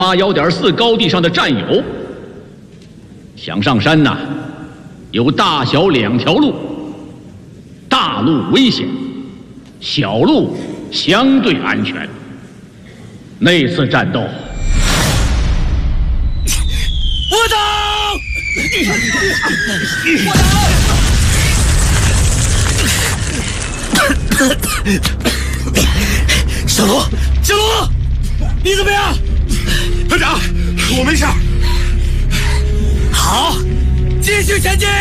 81.4高地上的战友，想上山呐，有大小2条路，大路危险，小路相对安全。那次战斗， 我等，小罗，小罗，你怎么样？ 团长，我没事。 好，继续前进。